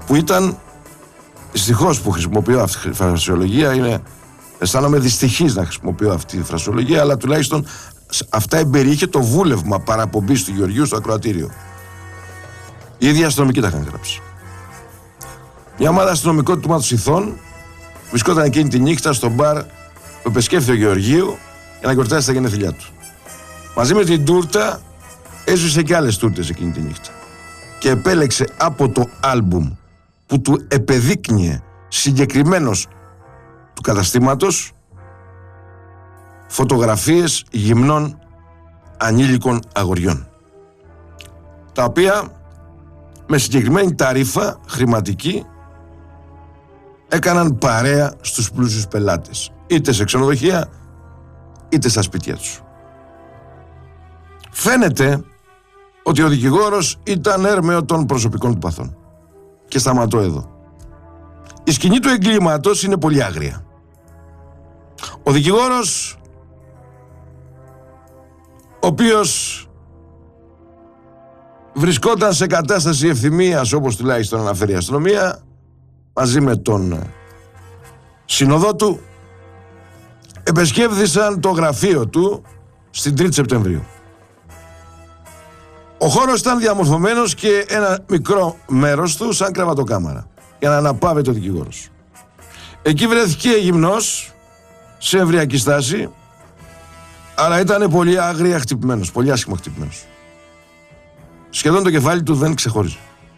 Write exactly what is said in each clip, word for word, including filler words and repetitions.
που ήταν, δυστυχώς που χρησιμοποιώ αυτή τη φρασιολογία, είναι, αισθάνομαι δυστυχής να χρησιμοποιώ αυτή τη φρασιολογία, αλλά τουλάχιστον αυτά εμπεριείχε το βούλευμα παραπομπής του Γεωργίου στο ακροατήριο. Οι ίδιοι αστυνομικοί τα είχαν γράψει. Μια ομάδα αστυνομικών του τμήματος Ηθών βρισκόταν εκείνη τη νύχτα στο μπαρ που επισκέφθηκε ο Γεωργίου για να γιορτάσει τα γενέθλιά του. Μαζί με την τούρτα έσβησε και άλλες τούρτες εκείνη τη νύχτα και επέλεξε από το άλμπουμ που του επεδείκνυε συγκεκριμένος του καταστήματος φωτογραφίες γυμνών ανήλικων αγοριών, τα οποία με συγκεκριμένη ταρίφα χρηματική έκαναν παρέα στους πλούσιους πελάτες, είτε σε ξενοδοχεία είτε στα σπίτια τους. Φαίνεται ότι ο δικηγόρος ήταν έρμεο των προσωπικών του παθών. Και σταματώ εδώ. Η σκηνή του εγκλήματος είναι πολύ άγρια. Ο δικηγόρος, ο οποίος βρισκόταν σε κατάσταση ευθυμίας, όπως τουλάχιστον αναφέρει η αστυνομία, μαζί με τον συνοδό του, επισκέφθησαν το γραφείο του στην τρίτη Σεπτεμβρίου. Ο χώρος ήταν διαμορφωμένος και ένα μικρό μέρος του σαν κρεβατοκάμαρα για να αναπαύεται ο δικηγόρος. Εκεί βρέθηκε γυμνός σε εμβριακή στάση, αλλά ήταν πολύ άγρια χτυπημένος, πολύ άσχημα χτυπημένος. Σχεδόν το κεφάλι του δεν ξεχώριζε.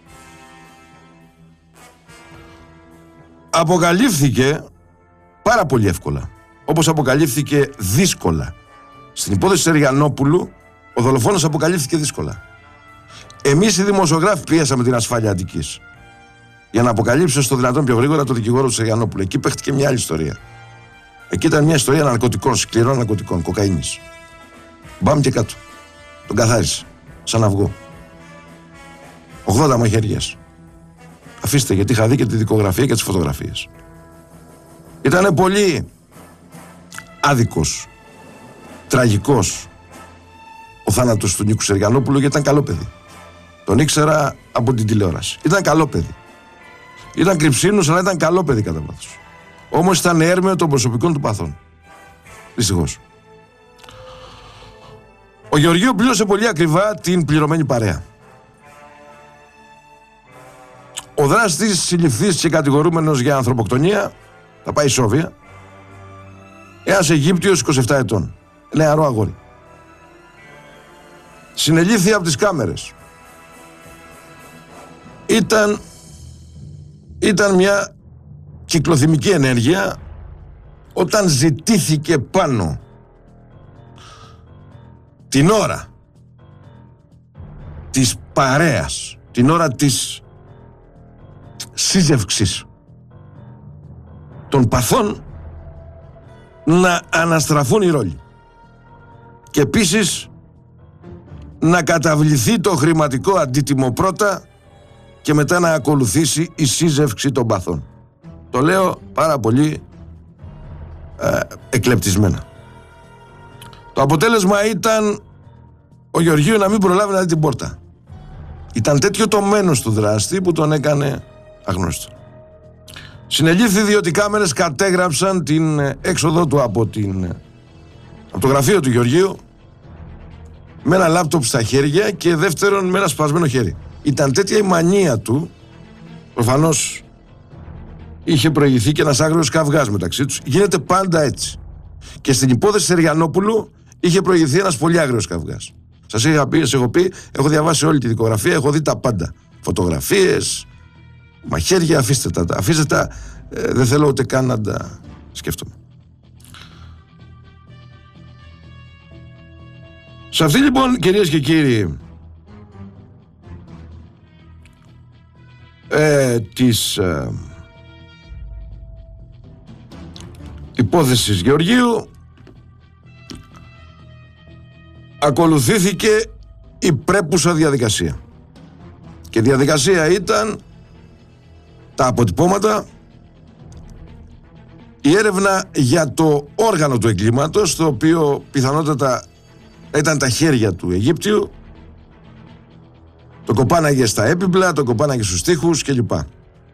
Αποκαλύφθηκε πάρα πολύ εύκολα, όπως αποκαλύφθηκε δύσκολα. Στην υπόθεση Σεργιανόπουλου ο δολοφόνος αποκαλύφθηκε δύσκολα. Εμείς οι δημοσιογράφοι πιέσαμε την ασφάλεια Αττικής για να αποκαλύψει στο δυνατόν πιο γρήγορα το δικηγόρο του Σεργιανόπουλου. Εκεί παίχτηκε μια άλλη ιστορία. Εκεί ήταν μια ιστορία ναρκωτικών, σκληρών ναρκωτικών, κοκαίνης. Μπαμ και κάτω. Τον καθάρισε. Σαν αυγό. ογδόντα μαχαιριές. Αφήστε, γιατί είχα δει και τη δικογραφία και τις φωτογραφίες. Ήτανε πολύ άδικος, τραγικός ο θάνατος του Νίκου Σεργιανόπουλου, γιατί ήταν καλό παιδί. Τον ήξερα από την τηλεόραση. Ήταν καλό παιδί. Ήταν κρυψίνος, αλλά ήταν καλό παιδί κατά βάθος. Όμως ήταν έρμεο των προσωπικών του παθών. Δυστυχώς. Ο Γεωργίου πλήρωσε πολύ ακριβά την πληρωμένη παρέα. Ο δράστης συλληφθής και κατηγορούμενος για ανθρωποκτονία θα πάει σόβια. Ένας Αιγύπτιος είκοσι επτά ετών. Νεαρό αγόρι. Συνελήφθη από τις κάμερες. Ήταν, ήταν μια κυκλοθυμική ενέργεια όταν ζητήθηκε πάνω την ώρα της παρέας, την ώρα της σύζευξης των παθών, να αναστραφούν οι ρόλοι και επίσης να καταβληθεί το χρηματικό αντίτιμο πρώτα και μετά να ακολουθήσει η σύζευξη των παθών. Το λέω πάρα πολύ ε, εκλεπτισμένα. Το αποτέλεσμα ήταν ο Γεωργίου να μην προλάβει να δει την πόρτα. Ήταν τέτοιο το μένος του δράστη που τον έκανε αγνώστο. Συνελήφθη διότι οι κάμερες κατέγραψαν την έξοδο του από, την, από το γραφείο του Γεωργίου με ένα λάπτοπ στα χέρια και δεύτερον με ένα σπασμένο χέρι. Ήταν τέτοια η μανία του, προφανώς είχε προηγηθεί και ένας άγριος καυγάς μεταξύ τους. Γίνεται πάντα έτσι. Και στην υπόθεση Σεργιανόπουλου είχε προηγηθεί ένας πολύ άγριος καυγάς. Σας είχα πει, σας έχω πει, έχω διαβάσει όλη τη δικογραφία, έχω δει τα πάντα. Φωτογραφίες, μαχαίρια, αφήστε τα. Αφήστε τα, ε, δεν θέλω ούτε καν να τα σκέφτομαι. Σε αυτή λοιπόν, κυρίες και κύριοι, ε, της ε, υπόθεσης Γεωργίου ακολουθήθηκε η πρέπουσα διαδικασία. Και η διαδικασία ήταν τα αποτυπώματα, η έρευνα για το όργανο του εγκλήματος, το οποίο πιθανότατα ήταν τα χέρια του Αιγύπτιου, το κοπάναγε στα έπιπλα, το κοπάναγε στους τοίχους κλπ.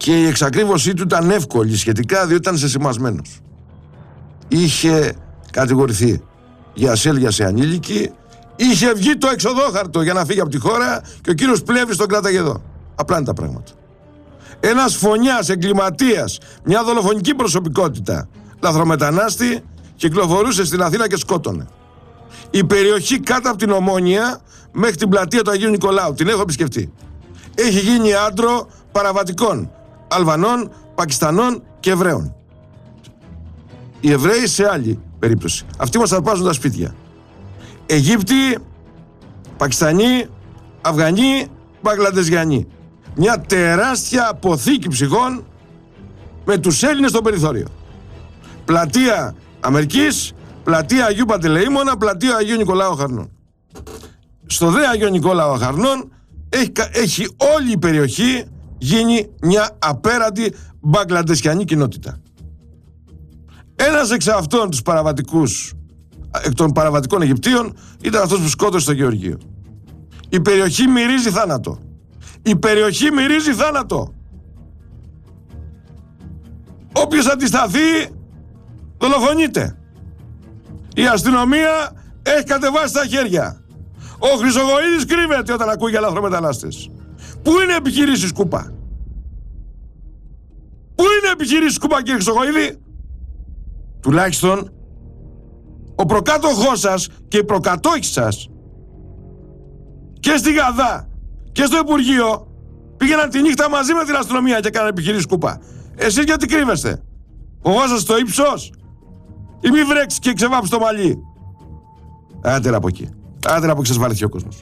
και η εξακρίβωσή του ήταν εύκολη σχετικά, διότι ήταν σεσημασμένος. Είχε κατηγορηθεί για ασέλγεια σε ανήλικη, είχε βγει το εξοδόχαρτο για να φύγει από τη χώρα και ο κύριος Πλεύρης τον κράταγε εδώ. Απλά είναι τα πράγματα. Ένας φωνιάς, εγκληματίας, μια δολοφονική προσωπικότητα, λαθρομετανάστη, κυκλοφορούσε στην Αθήνα και σκότωνε. Η περιοχή κάτω από την Ομόνια μέχρι την πλατεία του Αγίου Νικολάου, την έχω επισκεφτεί, έχει γίνει άντρο παραβατικών Αλβανών, Πακιστανών και Εβραίων. Οι Εβραίοι σε άλλη περίπτωση. Αυτοί μας αρπάζουν τα σπίτια. Αιγύπτιοι, Πακιστανοί, Αφγανοί, Μπαγκλαντεζιανοί. Μια τεράστια αποθήκη ψυχών με τους Έλληνες στο περιθώριο. Πλατεία Αμερικής, πλατεία Αγίου Παντελεήμωνα, πλατεία Αγίου Νικολάου Χαρνών. Στο δε Αγίου Νικολάου Χαρνών έχει, έχει όλη η περιοχή γίνει μια απέραντη μπαγκλαντεσιανή κοινότητα. Ένας εξ αυτών τους παραβατικούς, εκ των παραβατικών Αιγυπτίων, ήταν αυτός που σκότωσε στο Γεωργείο. Η περιοχή μυρίζει θάνατο. Η περιοχή μυρίζει θάνατο. Όποιος αντισταθεί δολοφονείται. Η αστυνομία έχει κατεβάσει τα χέρια. Ο Χρυσογοίδης κρύβεται όταν ακούει για λαθρομετανάστες. Πού είναι επιχειρήσεις Κούπα? Πού είναι επιχειρήσεις Κούπα, κύριε Χρυσογοίδη? Τουλάχιστον ο προκάτοχός σας και οι προκατόχοι σας και στη Γαδά και στο Υπουργείο πήγαιναν τη νύχτα μαζί με την αστυνομία και έκαναν επιχειρήσεις Κούπα. Εσείς γιατί κρύβεστε? Φοβόσαστε στο ύψος ή μη βρέξει και ξεβάψει το μαλλί? Άντε από εκεί. Άντε από εκεί, σας βαρεθεί ο κόσμος.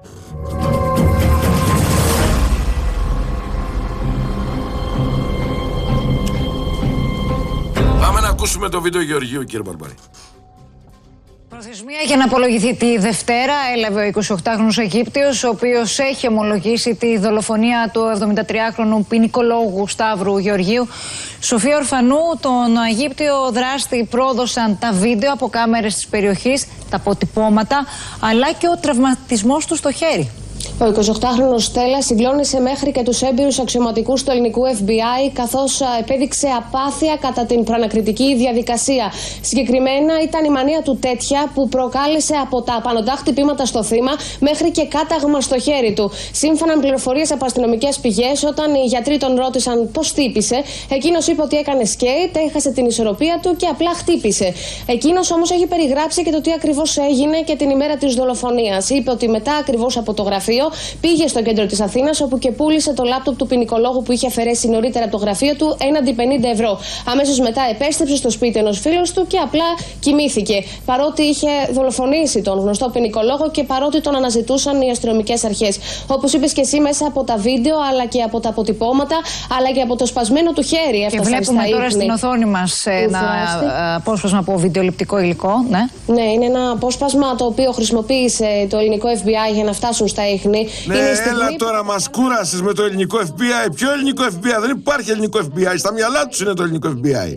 Πάμε να ακούσουμε το βίντεο Γεωργίου, κύριε Μπαρμπάρη. Προθεσμία για να απολογηθεί τη Δευτέρα έλαβε ο εικοσιοκτάχρονος Αιγύπτιος, ο οποίος έχει ομολογήσει τη δολοφονία του εβδομηντατριάχρονου ποινικολόγου Σταύρου Γεωργίου. Σοφία Ορφανού, τον Αιγύπτιο δράστη πρόδωσαν τα βίντεο από κάμερες της περιοχής, τα αποτυπώματα, αλλά και ο τραυματισμός του στο χέρι. Ο εικοσιοκτάχρονος Στέλλας συγκλώνησε μέχρι και τους έμπειρους αξιωματικούς του ελληνικού Εφ Μπι Άι, καθώς επέδειξε απάθεια κατά την προανακριτική διαδικασία. Συγκεκριμένα ήταν η μανία του τέτοια που προκάλεσε από τα απανωτά χτυπήματα στο θύμα μέχρι και κάταγμα στο χέρι του. Σύμφωνα με πληροφορίες από αστυνομικές πηγές, όταν οι γιατροί τον ρώτησαν πώς χτύπησε, εκείνος είπε ότι έκανε σκέιτ, έχασε την ισορροπία του και απλά χτύπησε. Εκείνος όμως έχει περιγράψει και το τι ακριβώς έγινε και την ημέρα της δολοφονίας. Είπε ότι μετά ακριβώς από το γραφείο πήγε στο κέντρο της Αθήνας, όπου και πούλησε το λάπτοπ του ποινικολόγου που είχε αφαιρέσει νωρίτερα από το γραφείο του έναντι πενήντα ευρώ. Αμέσως μετά επέστρεψε στο σπίτι ενός φίλου του και απλά κοιμήθηκε. Παρότι είχε δολοφονήσει τον γνωστό ποινικολόγο και παρότι τον αναζητούσαν οι αστυνομικές αρχές. Όπως είπες και εσύ, μέσα από τα βίντεο, αλλά και από τα αποτυπώματα, αλλά και από το σπασμένο του χέρι. Και βλέπουμε τώρα ίχνη. Στην οθόνη μας ένα απόσπασμα από βιντεοληπτικό υλικό. Ναι. ναι, είναι ένα απόσπασμα το οποίο χρησιμοποίησε το ελληνικό Εφ Μπι Άι για να φτάσουν στα ίχνη. Ναι, έλα τώρα, μας κούρασες με το ελληνικό Εφ Μπι Άι. Ποιο ελληνικό Εφ Μπι Άι? Δεν υπάρχει ελληνικό Εφ Μπι Άι. Στα μυαλά τους είναι το ελληνικό Εφ Μπι Άι.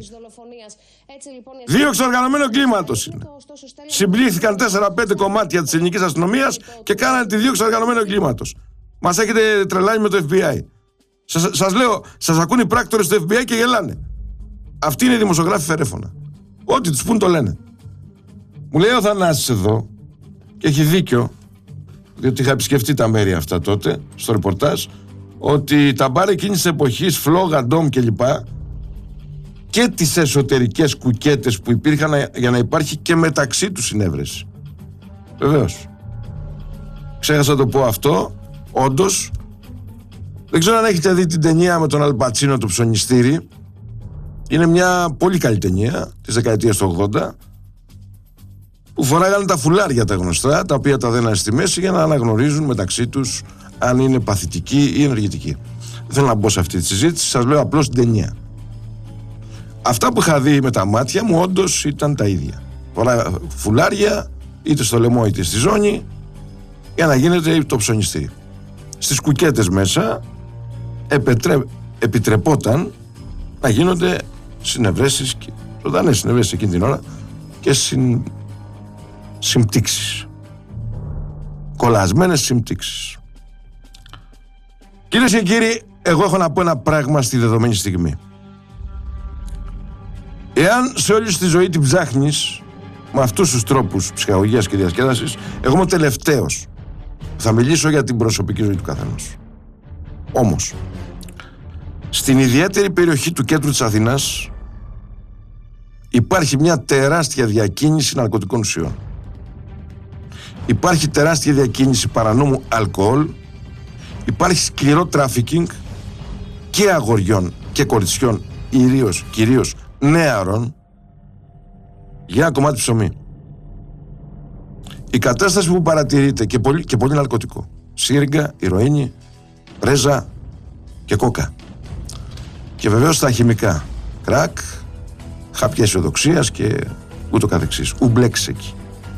Δίωξη οργανωμένου εγκλήματος είναι. Συμπλήθηκαν τέσσερα πέντε κομμάτια της ελληνικής αστυνομίας και κάνανε τη δίωξη οργανωμένου εγκλήματος. Μας έχετε τρελάνει με το Εφ Μπι Άι. Σας, σας λέω, σας ακούνε οι πράκτορες του Εφ Μπι Άι και γελάνε. Αυτοί είναι οι δημοσιογράφοι φερέφωνα. Ό,τι τους πουν το λένε. Μου λέει ο Θανάσης εδώ, και έχει δίκιο, διότι είχα επισκεφτεί τα μέρη αυτά τότε, στο ρεπορτάζ, ότι τα μπάρ εκείνης της εποχής, φλόγα, ντόμ κλπ, και τις εσωτερικές κουκέτες που υπήρχαν για να υπάρχει και μεταξύ τους συνέβρεση. Βεβαίως. Ξέχασα να το πω αυτό, όντως. Δεν ξέρω αν έχετε δει την ταινία με τον Αλπατσίνο, το Ψωνιστήρι. Είναι μια πολύ καλή ταινία της δεκαετίας του ογδόντα, που φοράγανε τα φουλάρια τα γνωστά, τα οποία τα δένανε στη μέση για να αναγνωρίζουν μεταξύ τους αν είναι παθητικοί ή ενεργητικοί. Δεν θέλω να μπω σε αυτή τη συζήτηση, σας λέω απλώς την ταινία. Αυτά που είχα δει με τα μάτια μου όντως ήταν τα ίδια. Φορά φουλάρια, είτε στο λαιμό είτε στη ζώνη, για να γίνεται το ψωνιστήρι. Στις κουκέτες μέσα επιτρέ... επιτρεπόταν να γίνονται συνευρέσεις, ζωντανές συνευρέσεις εκείνη την ώρα, και συν... συμπτύξεις. Κολλασμένες συμπτύξεις. Κυρίες και κύριοι, Εγώ έχω να πω ένα πράγμα στη δεδομένη στιγμή. Εάν σε όλη τη ζωή την ψάχνεις με αυτούς τους τρόπους ψυχαγωγίας και διασκέδασης, εγώ είμαι ο τελευταίος. Θα μιλήσω για την προσωπική ζωή του καθενός. Όμως, στην ιδιαίτερη περιοχή του κέντρου της Αθήνας υπάρχει μια τεράστια διακίνηση ναρκωτικών ουσιών. Υπάρχει τεράστια διακίνηση παρανόμου αλκοόλ. Υπάρχει σκληρό τράφικινγκ και αγοριών και κοριτσιών, κυρίως, κυρίως νέαρων, για ένα κομμάτι ψωμί. Η κατάσταση που παρατηρείται και πολύ, και πολύ ναρκωτικό. Σύριγγα, ηρωίνη, πρέζα και κόκα. Και βεβαίως τα χημικά. Κρακ, χάπια αισιοδοξίας και ούτω καθεξής. Ουμπλέξεις εκεί.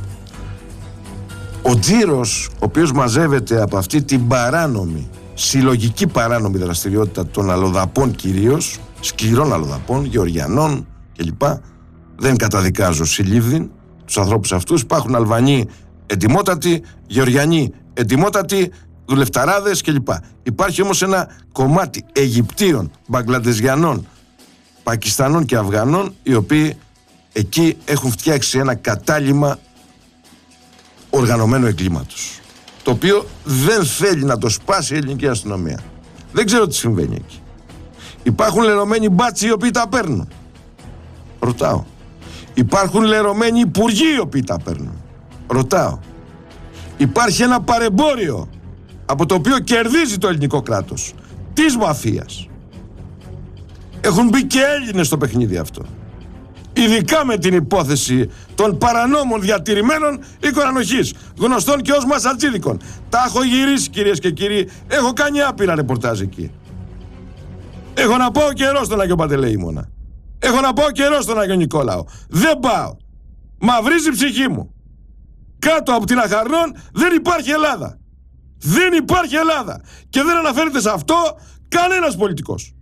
Ο τζίρος, ο οποίος μαζεύεται από αυτή την παράνομη, συλλογική παράνομη δραστηριότητα των αλλοδαπών κυρίως, σκληρών αλλοδαπών, γεωργιανών κλπ. Δεν καταδικάζω συλλήβδιν τους ανθρώπους αυτούς. Υπάρχουν Αλβανοί εντιμότατοι, Γεωργιανοί εντιμότατοι, δουλευταράδες κλπ. Υπάρχει όμως ένα κομμάτι Αιγυπτίων, Μπαγκλαντεζιανών, Πακιστανών και Αφγανών, οι οποίοι εκεί έχουν φτιάξει ένα κατάλημα οργανωμένου εγκλήματος, το οποίο δεν θέλει να το σπάσει η ελληνική αστυνομία. Δεν ξέρω τι συμβαίνει εκεί. Υπάρχουν λερωμένοι μπάτσοι οι οποίοι τα παίρνουν. Ρωτάω. Υπάρχουν λερωμένοι υπουργοί οι οποίοι τα παίρνουν. Ρωτάω. Υπάρχει ένα παρεμπόριο από το οποίο κερδίζει το ελληνικό κράτος, της μαφίας. Έχουν μπει και Έλληνες στο παιχνίδι αυτό. Ειδικά με την υπόθεση των παρανόμων διατηρημένων οίκων ανοχής, γνωστών και ως μασατσίδικων. Τα έχω γυρίσει, κυρίες και κύριοι, έχω κάνει άπειρα ρεπορτάζ εκεί. Έχω να πάω καιρό στον Άγιο Παντελεήμονα. Έχω να πάω καιρό στον Άγιο Νικόλαο. Δεν πάω. Μαυρίζει η ψυχή μου. Κάτω από την Αχαρνών δεν υπάρχει Ελλάδα. Δεν υπάρχει Ελλάδα. Και δεν αναφέρεται σε αυτό κανένας πολιτικός.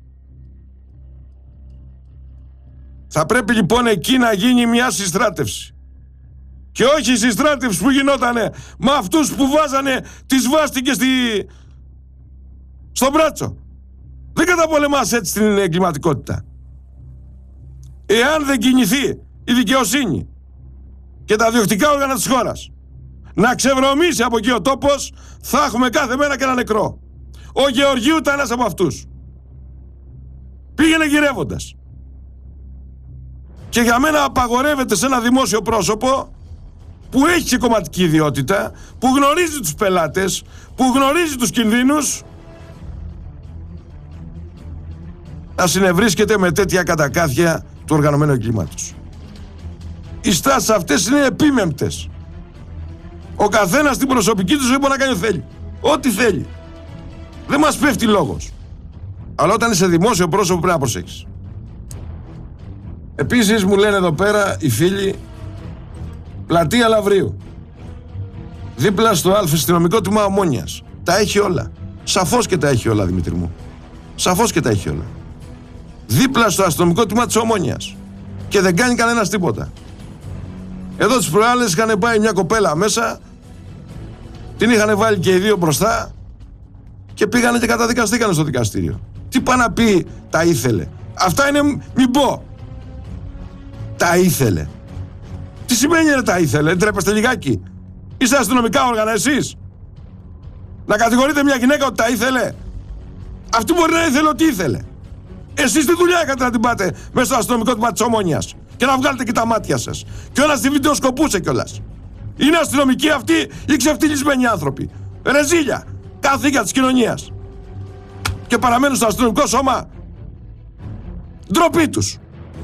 Θα πρέπει λοιπόν εκεί να γίνει μια συστράτευση. Και όχι η συστράτευση που γινότανε με αυτούς που βάζανε τις βάστηκες στη... στο μπράτσο. Δεν καταπολεμάς έτσι την εγκληματικότητα. Εάν δεν κινηθεί η δικαιοσύνη και τα διοκτικά όργανα της χώρας να ξεβρωμίσει από εκεί ο τόπος, θα έχουμε κάθε μέρα και ένα νεκρό. Ο Γεωργίου ήταν ένας από αυτούς. Πήγαινε γυρεύοντας. Και για μένα απαγορεύεται σε ένα δημόσιο πρόσωπο που έχει και κομματική ιδιότητα, που γνωρίζει τους πελάτες, που γνωρίζει τους κινδύνους, να συνευρίσκεται με τέτοια κατακάθια του οργανωμένου εγκλήματος. Οι στάσεις αυτές είναι επίμεμπτες. Ο καθένας στην προσωπική του ζωή μπορεί να κάνει ό,τι θέλει. Ό,τι θέλει. Δεν μας πέφτει λόγος. Αλλά όταν είσαι δημόσιο πρόσωπο πρέπει να προσέχεις. Επίσης μου λένε εδώ πέρα οι φίλοι, πλατεία Λαυρίου, δίπλα στο αστυνομικό τμήμα Ομόνοιας. Τα έχει όλα. Σαφώς και τα έχει όλα, Δημήτρη μου. Σαφώς και τα έχει όλα. Δίπλα στο αστυνομικό τμήμα της Ομόνοιας. Και δεν κάνει κανένας τίποτα. Εδώ τις προάλλες είχαν πάει μια κοπέλα μέσα, την είχαν βάλει και οι δύο μπροστά και πήγανε και καταδικαστήκανε στο δικαστήριο. Τι πάει να πει τα ήθελε. Αυτά είναι μην πω. Τα ήθελε. Τι σημαίνει ρε τα ήθελε, ντρέπεστε λιγάκι. Είστε αστυνομικά όργανα εσείς. Να κατηγορείτε μια γυναίκα ότι τα ήθελε. Αυτή μπορεί να ήθελε ότι ήθελε. Εσείς τι δουλειά έκατε να την πάτε μέσα στο αστυνομικό τμήμα της Ομόνοιας και να βγάλετε και τα μάτια σας. Και όλα στη βιντεοσκοπούσε κιόλας. Είναι αστυνομικοί αυτοί ή ξεφτυλισμένοι άνθρωποι. Ρεζίλια. Καθήκια της κοινωνίας. Και παραμένουν στο αστυνομικό σώμα. Ντροπή τους.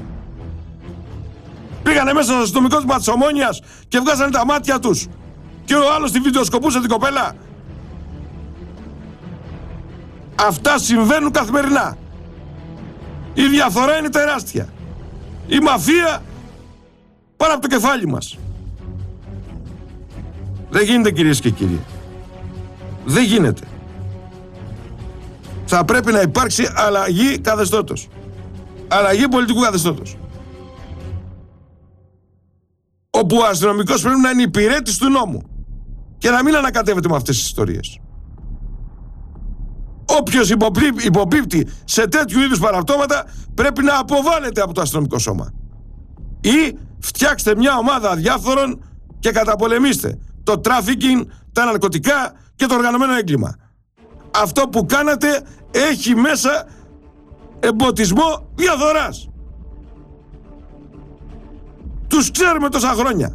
Πήγανε μέσα στο αστυνομικό τμήμα της Ομόνοιας και βγάζανε τα μάτια τους. Και ο άλλος τη βιντεοσκοπούσε την κοπέλα. Αυτά συμβαίνουν καθημερινά. Η διαφθορά είναι τεράστια. Η μαφία πάνω από το κεφάλι μας. Δεν γίνεται, κυρίες και κύριοι. Δεν γίνεται. Θα πρέπει να υπάρξει αλλαγή καθεστώτος. Αλλαγή πολιτικού καθεστώτος. Όπου ο αστυνομικός πρέπει να είναι υπηρέτης του νόμου και να μην ανακατεύεται με αυτές τις ιστορίες. Όποιος υποπίπτει σε τέτοιου είδους παραπτώματα πρέπει να αποβάλλεται από το αστυνομικό σώμα. Ή φτιάξτε μια ομάδα αδιάφορων και καταπολεμήστε το τράφικινγκ, τα ναρκωτικά και το οργανωμένο έγκλημα. Αυτό που κάνατε έχει μέσα εμποτισμό διαφθοράς. Τους ξέρουμε τόσα χρόνια.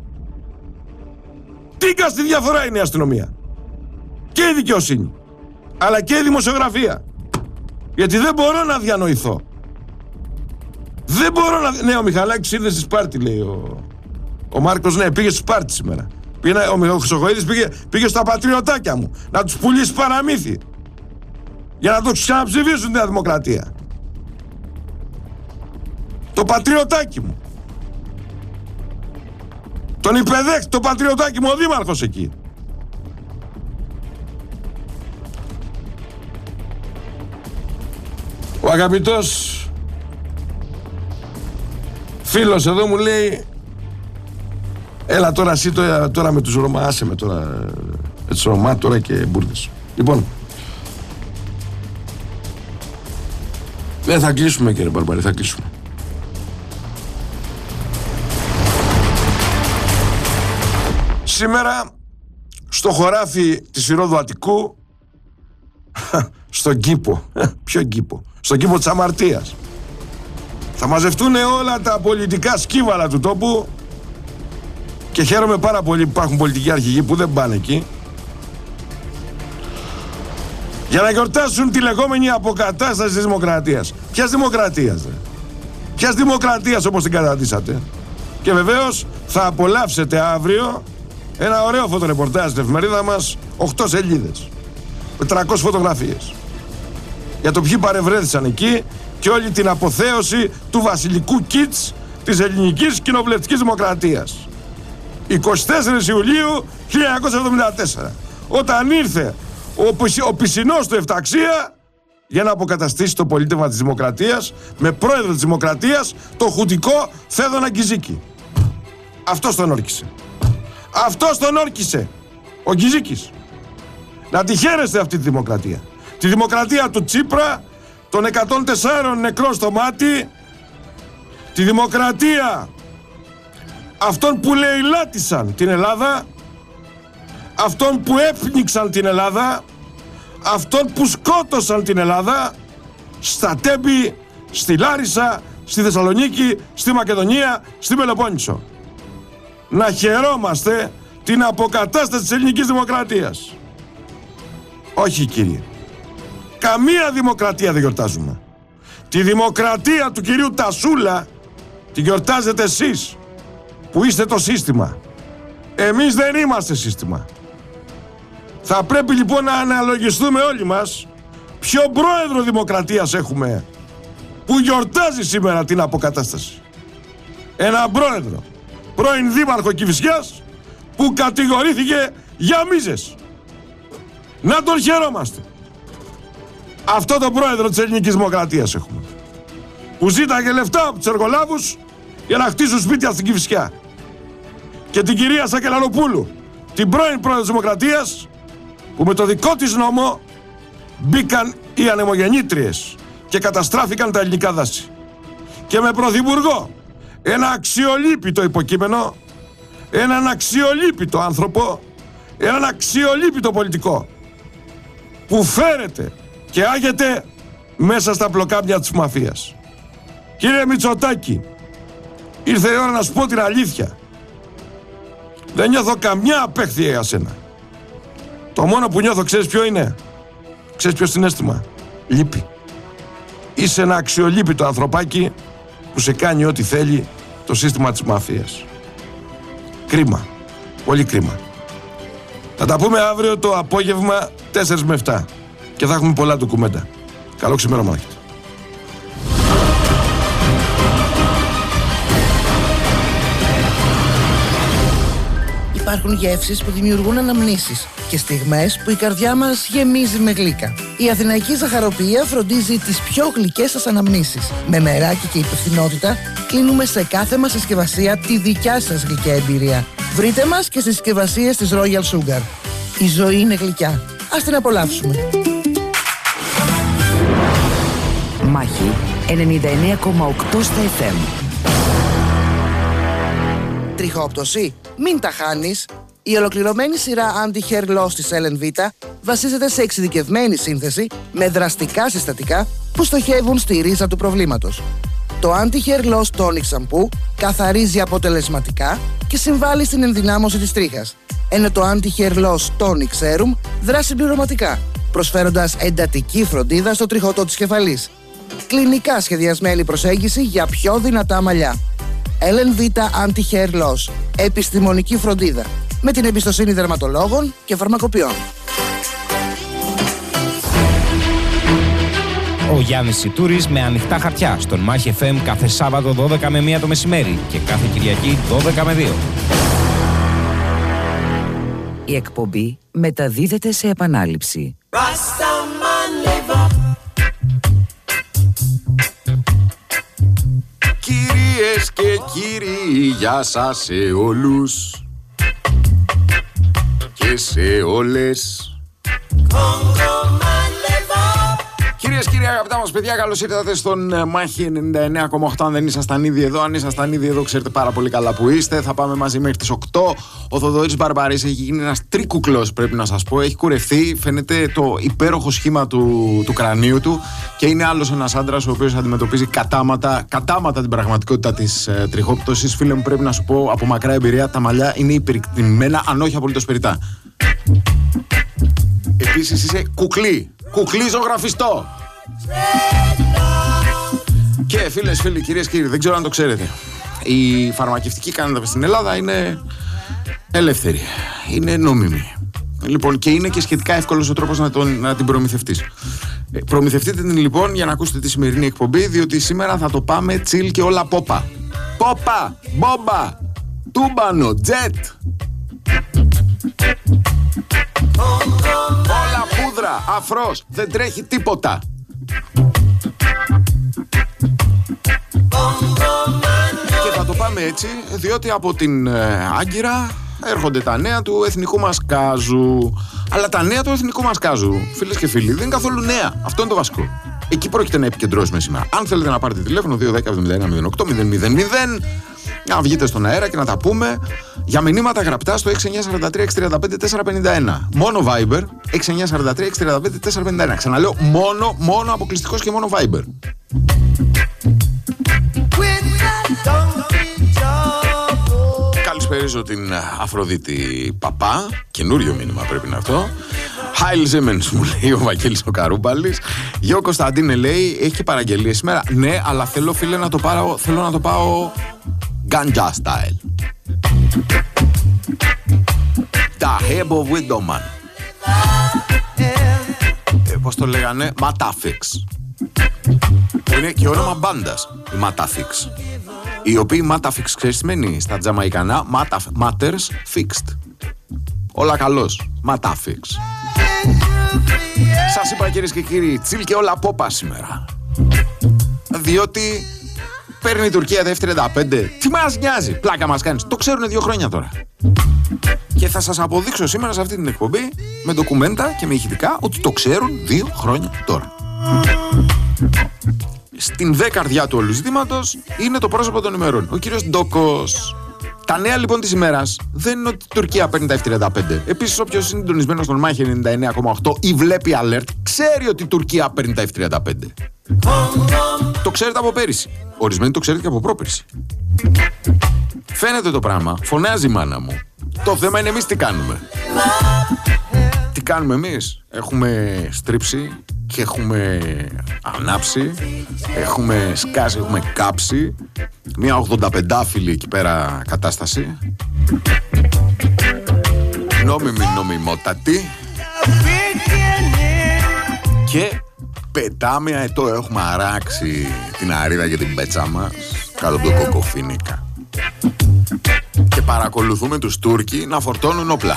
Τίκα στη διαφορά είναι η αστυνομία. Και η δικαιοσύνη. Αλλά και η δημοσιογραφία. Γιατί δεν μπορώ να διανοηθώ. Δεν μπορώ να... Ναι, ο Μιχαλάκης ήρθε στη Σπάρτη, λέει ο, ο Μάρκος. Ναι, πήγε στη Σπάρτη σήμερα. Πήγε, ο Χρυσοχοΐδης πήγε, πήγε στα πατριωτάκια μου. Να τους πουλήσει παραμύθι. Για να το ξαναψηφίσουν τη Δημοκρατία. Το πατριωτάκι μου. Τον υπεδέχτη, το πατριωτάκι μου, ο δήμαρχος εκεί. Ο αγαπητός φίλος εδώ μου λέει, έλα τώρα εσύ τώρα, τώρα με τους Ρωμά, άσε με τώρα με τους Ρωμά τώρα και μπουρδες. Λοιπόν, δεν θα κλείσουμε κύριε Μπαρμπαρή, θα κλείσουμε. Σήμερα στο χωράφι της Ηρώδου Αττικού, στον κήπο, ποιο κήπο, στον κήπο της αμαρτίας, θα μαζευτούν όλα τα πολιτικά σκύβαλα του τόπου και χαίρομαι πάρα πολύ που υπάρχουν πολιτικοί αρχηγοί που δεν πάνε εκεί για να γιορτάσουν τη λεγόμενη αποκατάσταση της δημοκρατίας. Ποιας δημοκρατίας, δε? Ποιας δημοκρατίας όπως την καταντήσατε? Και βεβαίως θα απολαύσετε αύριο ένα ωραίο φωτορεπορτάζ στην εφημερίδα μας, οκτώ σελίδες, με τριακόσιες φωτογραφίες, για το ποιοι παρευρέθησαν εκεί και όλη την αποθέωση του βασιλικού κιτς της ελληνικής κοινοβουλευτικής δημοκρατίας. εικοστή τέταρτη Ιουλίου χίλια εννιακόσια εβδομήντα τέσσερα, όταν ήρθε ο, ο πισινός του Εφταξία για να αποκαταστήσει το πολίτευμα της δημοκρατίας με πρόεδρο της δημοκρατίας το χουντικό Θέδωνα Γκυζίκη. Αυτός τον όρκησε. Αυτός τον όρκησε ο Γκυζίκης. Να τη χαίρεστε αυτή τη δημοκρατία. Τη δημοκρατία του Τσίπρα, των εκατόν τεσσάρων νεκρών στο μάτι, τη δημοκρατία αυτών που λαιλάτισαν την Ελλάδα, αυτών που έπνιξαν την Ελλάδα, αυτών που σκότωσαν την Ελλάδα στα Τέμπη, στη Λάρισα, στη Θεσσαλονίκη, στη Μακεδονία, στη Πελοπόννησο. Να χαιρόμαστε την αποκατάσταση της ελληνικής δημοκρατίας. Όχι κύριε, καμία δημοκρατία δεν γιορτάζουμε. Τη δημοκρατία του κυρίου Τασούλα τη γιορτάζετε εσείς που είστε το σύστημα. Εμείς δεν είμαστε σύστημα. Θα πρέπει λοιπόν να αναλογιστούμε όλοι μας ποιο πρόεδρο δημοκρατίας έχουμε που γιορτάζει σήμερα την αποκατάσταση. Ένα πρόεδρο, πρώην δήμαρχο Κηφισιάς, που κατηγορήθηκε για μίζες. Να τον χαιρόμαστε. Αυτό το πρόεδρο της ελληνικής δημοκρατίας έχουμε, που ζήταγε λεφτά από τους εργολάβους για να χτίσουν σπίτια στην Κηφισιά. Και την κυρία Σακελαροπούλου, την πρώην πρόεδρο της δημοκρατίας, που με το δικό της νόμο μπήκαν οι ανεμογεννήτριες και καταστράφηκαν τα ελληνικά δάση. Και με πρωθυπουργό ένα αξιολύπητο υποκείμενο, έναν αξιολύπητο άνθρωπο, έναν αξιολύπητο πολιτικό, που φέρεται και άγεται μέσα στα πλοκάμια της μαφίας. Κύριε Μητσοτάκη, ήρθε η ώρα να σου πω την αλήθεια. Δεν νιώθω καμιά απέχθεια για σένα. Το μόνο που νιώθω, ξέρεις ποιο είναι? Ξέρεις ποιο συναίσθημα? Λύπη. Είσαι ένα αξιολύπητο ανθρωπάκι που σε κάνει ό,τι θέλει το σύστημα της μαφίας. Κρίμα. Πολύ κρίμα. Θα τα πούμε αύριο το απόγευμα τέσσερα με επτά και θα έχουμε πολλά ντοκουμέντα. Καλό ξημέρωμα να έχετε. Υπάρχουν γεύσεις που δημιουργούν αναμνήσεις και στιγμές που η καρδιά μας γεμίζει με γλύκα. Η Αθηναϊκή Ζαχαροποιία φροντίζει τις πιο γλυκές σας αναμνήσεις. Με μεράκι και υπευθυνότητα κλείνουμε σε κάθε μας συσκευασία τη δικιά σας γλυκιά εμπειρία. Βρείτε μας και στις συσκευασίες της Royal Sugar. Η ζωή είναι γλυκιά. Ας την απολαύσουμε. Μάχη ενενήντα εννέα κόμμα οκτώ στα εφ εμ. Τριχόπτωση? Μην τα χάνεις! Η ολοκληρωμένη σειρά Anti-Hair Loss της Ellen Vita βασίζεται σε εξειδικευμένη σύνθεση με δραστικά συστατικά που στοχεύουν στη ρίζα του προβλήματος. Το Anti-Hair Loss Tonic Shampoo καθαρίζει αποτελεσματικά και συμβάλλει στην ενδυνάμωση της τρίχας, ενώ το Anti-Hair Loss Tonic Serum δρά συμπληρωματικά, προσφέροντας εντατική φροντίδα στο τριχωτό της κεφαλής. Κλινικά σχεδιασμένη προσέγγιση για πιο δυνατά μαλλιά. Ellen Vita Anti-Hair Loss. Επιστημονική φροντίδα. Με την εμπιστοσύνη δερματολόγων και φαρμακοποιών. Ο Γιάννης Σιτούρης με ανοιχτά χαρτιά στον Μάχη εφ εμ κάθε Σάββατο δώδεκα με μία το μεσημέρι και κάθε Κυριακή δώδεκα με δύο. Η εκπομπή μεταδίδεται σε επανάληψη. Κυρίες και κύριοι, γεια σας σε όλους και σε όλες. Κυρίες και κύριοι, αγαπητά μας παιδιά, καλώς ήρθατε στον Μάχη ενενήντα εννέα κόμμα οκτώ. Αν δεν ήσασταν ήδη εδώ, αν ήσασταν ήδη εδώ, ξέρετε πάρα πολύ καλά που είστε. Θα πάμε μαζί μέχρι τις οκτώ. Ο Θοδωρής Μπαρμπαρής έχει γίνει ένας τρίκουκλος, πρέπει να σας πω. Έχει κουρευτεί, φαίνεται το υπέροχο σχήμα του, του κρανίου του. Και είναι άλλος ένας άντρας ο οποίος αντιμετωπίζει κατάματα, κατάματα την πραγματικότητα της ε, τριχόπτωσης. Φίλε μου, πρέπει να σου πω από μακρά εμπειρία, τα μαλλιά είναι υπερεκτιμημένα, αν όχι απολύτως περιττά. Επίσης είσαι κουκλί. Κουκλί ζωγραφιστό. Και φίλες, φίλοι, κυρίες και κύριοι, δεν ξέρω αν το ξέρετε, η φαρμακευτική κάναβη στην Ελλάδα είναι ελεύθερη, είναι νόμιμη. Λοιπόν, και είναι και σχετικά εύκολος ο τρόπος να, τον, να την προμηθευτείς. Ε, προμηθευτείτε την λοιπόν για να ακούσετε τη σημερινή εκπομπή, διότι σήμερα θα το πάμε chill και όλα πόπα. Πόπα, μπόμπα, τούμπανο, τζετ. Όλα πούδρα, αφρός, δεν τρέχει τίποτα. Και θα το πάμε έτσι, διότι από την ε, Άγκυρα έρχονται τα νέα του εθνικού μας κάζου. Αλλά τα νέα του εθνικού μας κάζου, φίλες και φίλοι, δεν είναι καθόλου νέα. Αυτό είναι το βασικό. Εκεί πρόκειται να επικεντρώσουμε σήμερα. Αν θέλετε να πάρετε τηλέφωνο δύο ένα μηδέν εβδομήντα ένα μηδέν οκτώ μηδέν μηδέν μηδέν, να βγείτε στον αέρα και να τα πούμε. Για μηνύματα γραπτά στο έξι εννιά τέσσερα τρία έξι τρία πέντε τέσσερα πέντε ένα. Μόνο Viber έξι εννιά τέσσερα τρία έξι τρία πέντε τέσσερα πέντε ένα. Ξαναλέω, μόνο, μόνο αποκλειστικός και μόνο Viber. Καλησπέριζω την Αφροδίτη Παπά. Καινούριο μήνυμα πρέπει να αυτό. Χάιλ Ζέμενς μου λέει ο Βαγγέλης ο Καρούμπαλης. Γιο Κωνσταντίνε λέει, έχει και παραγγελίες σήμερα. Ναι, αλλά θέλω φίλε να το πάω, θέλω να το πάω Ganja style. Τα Hebo Widowman. Ε, πώς το λέγανε, Matafix. Είναι και όνομα μπάντας η Matafix. Οι οποίοι Matafix, ξέρεις τι σημαίνει στα τζαμαϊκανά? Matters fixed. Όλα καλώς, Matafix. Σας είπα κυρίες και κύριοι, τσιλ και όλα πόπα σήμερα. Διότι παίρνει η Τουρκία εφ τριάντα πέντε. Τι μας νοιάζει, πλάκα μας κάνεις. Το ξέρουν δύο χρόνια τώρα. Και θα σας αποδείξω σήμερα σε αυτή την εκπομπή με ντοκουμέντα και με ηχητικά ότι το ξέρουν δύο χρόνια τώρα. Στην δε καρδιά του όλου ζητήματος είναι το πρόσωπο των ημερών, ο κύριος Ντόκος. Τα νέα λοιπόν της ημέρας δεν είναι ότι η Τουρκία παίρνει τα εφ τριάντα πέντε. Επίσης, όποιος είναι συντονισμένος στον Μάχη ενενήντα εννέα κόμμα οκτώ ή βλέπει alert, ξέρει ότι η Τουρκία παίρνει τα εφ τριάντα πέντε. Το ξέρετε από πέρυσι. Ορισμένοι το ξέρετε και από πρόπερσι. Φαίνεται το πράγμα. Φωνάζει η μάνα μου. Το θέμα είναι εμείς τι κάνουμε. Τι κάνουμε εμείς? Έχουμε στρίψει και έχουμε ανάψει, έχουμε σκάσει, έχουμε κάψει μια ογδονταπεντάφυλλη εκεί πέρα κατάσταση. Νόμιμη νομιμότατη. Και πετάμε αετό, έχουμε αράξει την αρίδα και την πέτσα μας κάτω από το κοκοφίνικα. Και παρακολουθούμε τους Τούρκοι να φορτώνουν όπλα.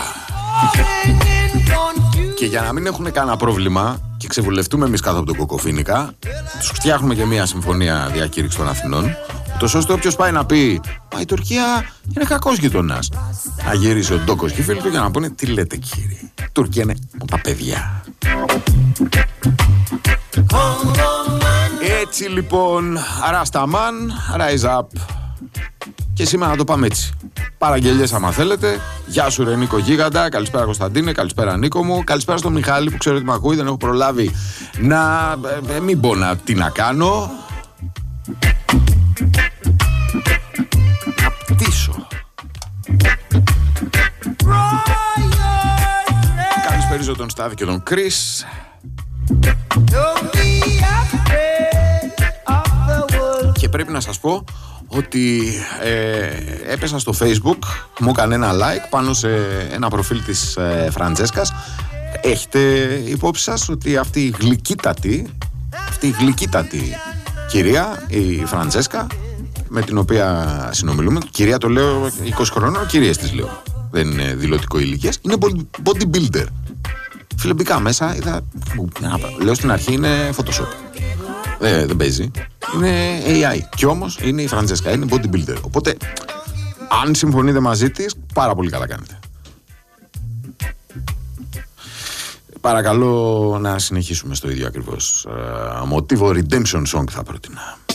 Και για να μην έχουν κανένα πρόβλημα και ξεβουλευτούμε εμείς κάτω από τον κοκοφίνικα, τους φτιάχνουμε και μια συμφωνία διακήρυξης των Αθηνών, ούτως ώστε όποιος πάει να πει «Μα η Τουρκία είναι κακός γειτονάς», να γυρίσει ο Ντόκος και οι φίλοι του για να πούνε «Τι λέτε κύριε, η Τουρκία είναι από τα παιδιά». Έτσι λοιπόν, Rastaman, Rise Up. Και σήμερα να το πάμε έτσι. Παραγγελιές άμα θέλετε. Γεια σου ρε Νίκο Γίγαντα. Καλησπέρα Κωνσταντίνε. Καλησπέρα Νίκο μου. Καλησπέρα στον Μιχάλη που ξέρω ότι με ακούει. Δεν έχω προλάβει να... Ε, μην πω να... τι να κάνω. Να πτήσω. Καλησπέριζω τον Στάδη και τον Κρίς. Και πρέπει να σας πω ότι ε, έπεσα στο Facebook, μου έκανε ένα like πάνω σε ένα προφίλ της ε, Φραντζέσκας. Έχετε υπόψη σας ότι αυτή η γλυκύτατη, αυτή η γλυκύτατη κυρία, η Φραντζέσκα, με την οποία συνομιλούμε, κυρία το λέω είκοσι χρονών, κυρίες της λέω, δεν είναι δηλωτικό ηλικίας, είναι bodybuilder. Φιλεμπικά μέσα, είδα, λέω στην αρχή είναι Photoshop. Ε, δεν παίζει. Είναι έι άι. Κι όμως είναι η Φραντζέσκα, είναι bodybuilder. Οπότε, αν συμφωνείτε μαζί της, πάρα πολύ καλά κάνετε. Παρακαλώ να συνεχίσουμε στο ίδιο ακριβώς uh, μοτίβο. Redemption Song θα πρότεινα.